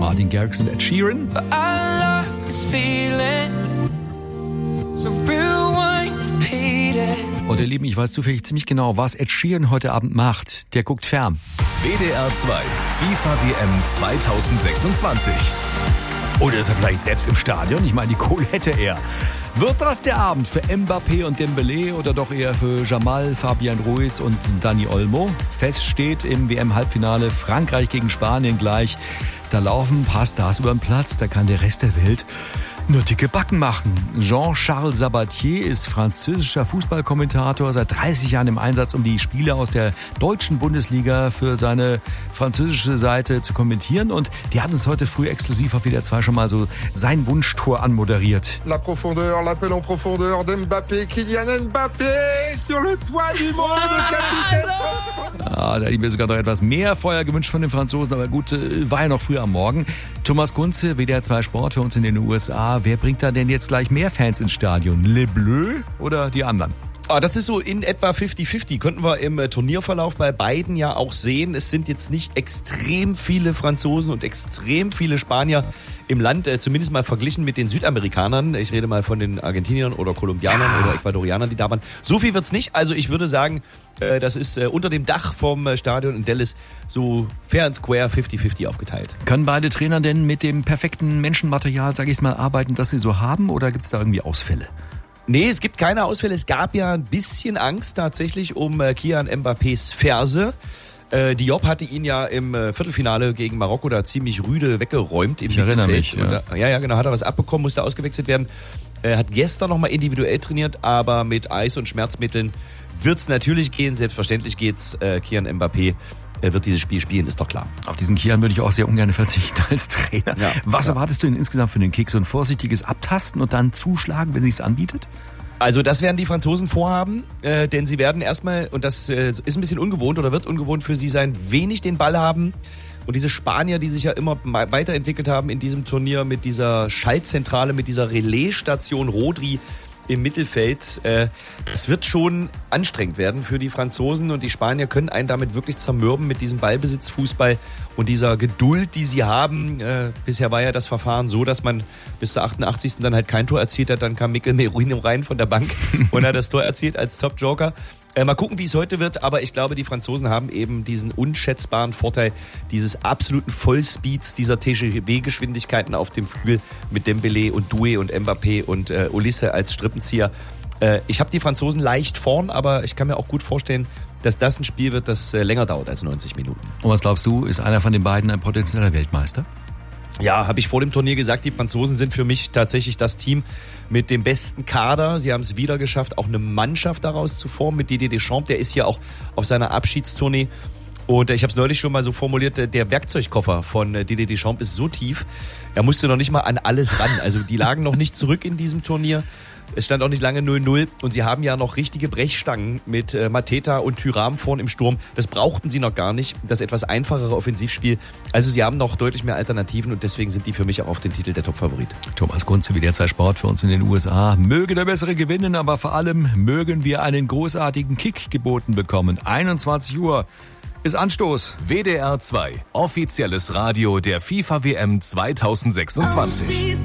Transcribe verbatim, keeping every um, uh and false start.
Martin Garrix und Ed Sheeran. I love this feeling. So rewind, repeat it. Und ihr Lieben, ich weiß zufällig ziemlich genau, was Ed Sheeran heute Abend macht. Der guckt fern. W D R zwei FIFA W M zwanzig sechsundzwanzig. Oder ist er vielleicht selbst im Stadion? Ich meine, die Kohle hätte er. Wird das der Abend für Mbappé und Dembélé oder doch eher für Jamal, Fabian Ruiz und Dani Olmo? Fest steht im W M-Halbfinale Frankreich gegen Spanien gleich. Da laufen ein paar Stars über den Platz, da kann der Rest der Welt nur dicke Backen machen. Jean-Charles Sabatier ist französischer Fußballkommentator, seit dreißig Jahren im Einsatz, um die Spiele aus der deutschen Bundesliga für seine französische Seite zu kommentieren. Und die hat uns heute früh exklusiv auf W D R zwei schon mal so sein Wunschtor anmoderiert. La profondeur, l'appel en profondeur d'Mbappé, Kylian Mbappé sur le toit du monde, Capitaine. Ah, da hätte ich mir sogar noch etwas mehr Feuer gewünscht von den Franzosen, aber gut, war ja noch früh am Morgen. Thomas Kunze, W D R zwei Sport für uns in den U S A. Wer bringt da denn jetzt gleich mehr Fans ins Stadion? Les Bleus oder die anderen? Ah, das ist so in etwa fifty fifty. Konnten wir im äh, Turnierverlauf bei beiden ja auch sehen. Es sind jetzt nicht extrem viele Franzosen und extrem viele Spanier im Land, äh, zumindest mal verglichen mit den Südamerikanern. Ich rede mal von den Argentiniern oder Kolumbianern ja. oder Ecuadorianern, die da waren. So viel wird's nicht. Also ich würde sagen, äh, das ist äh, unter dem Dach vom äh, Stadion in Dallas so fair and square fifty fifty aufgeteilt. Können beide Trainer denn mit dem perfekten Menschenmaterial, sag ich mal, arbeiten, das sie so haben, oder gibt's da irgendwie Ausfälle? Nee, es gibt keine Ausfälle. Es gab ja ein bisschen Angst tatsächlich um äh, Kylian Mbappés Ferse. Äh, Diop hatte ihn ja im äh, Viertelfinale gegen Marokko da ziemlich rüde weggeräumt. Im ich erinnere mich. Ja. Da, ja, ja, genau. Hat er was abbekommen, musste ausgewechselt werden. Er hat gestern nochmal individuell trainiert, aber mit Eis- und Schmerzmitteln wird's natürlich gehen. Selbstverständlich geht's. Äh, Kylian Mbappé Er wird dieses Spiel spielen, ist doch klar. Auf diesen Kian würde ich auch sehr ungern verzichten als Trainer. Ja, Was ja. erwartest du denn insgesamt für den Kick? So ein vorsichtiges Abtasten und dann zuschlagen, wenn sich's anbietet? Also das werden die Franzosen vorhaben, äh, denn sie werden erstmal, und das äh, ist ein bisschen ungewohnt oder wird ungewohnt für sie sein, wenig den Ball haben. Und diese Spanier, die sich ja immer weiterentwickelt haben in diesem Turnier mit dieser Schaltzentrale, mit dieser Relaisstation Rodri im Mittelfeld, äh, das wird schon anstrengend werden für die Franzosen, und die Spanier können einen damit wirklich zermürben mit diesem Ballbesitzfußball und dieser Geduld, die sie haben. Äh, bisher war ja das Verfahren so, dass man bis zur achtundachtzigsten dann halt kein Tor erzielt hat, dann kam Mikel Merino rein von der Bank und hat das Tor erzielt als Top-Joker. Äh, mal gucken, wie es heute wird, aber ich glaube, die Franzosen haben eben diesen unschätzbaren Vorteil dieses absoluten Vollspeeds, dieser T G W-Geschwindigkeiten auf dem Flügel mit Dembélé und Doué und Mbappé und äh, Olise als Strippenzieher. Äh, ich habe die Franzosen leicht vorn, aber ich kann mir auch gut vorstellen, dass das ein Spiel wird, das äh, länger dauert als neunzig Minuten. Und was glaubst du, ist einer von den beiden ein potenzieller Weltmeister? Ja, habe ich vor dem Turnier gesagt, die Franzosen sind für mich tatsächlich das Team mit dem besten Kader. Sie haben es wieder geschafft, auch eine Mannschaft daraus zu formen mit Didier Deschamps. Der ist ja auch auf seiner Abschiedstournee. Und ich habe es neulich schon mal so formuliert, der Werkzeugkoffer von Didier Deschamps ist so tief, er musste noch nicht mal an alles ran. Also die lagen noch nicht zurück in diesem Turnier. Es stand auch nicht lange null null, und sie haben ja noch richtige Brechstangen mit äh, Mateta und Thuram vorn im Sturm. Das brauchten sie noch gar nicht, das etwas einfachere Offensivspiel. Also sie haben noch deutlich mehr Alternativen, und deswegen sind die für mich auch auf den Titel der Top-Favorit. Thomas Kunze, W D R zwei Sport für uns in den U S A. Möge der Bessere gewinnen, aber vor allem mögen wir einen großartigen Kick geboten bekommen. einundzwanzig Uhr ist Anstoß. W D R zwei, offizielles Radio der FIFA W M zwanzig sechsundzwanzig.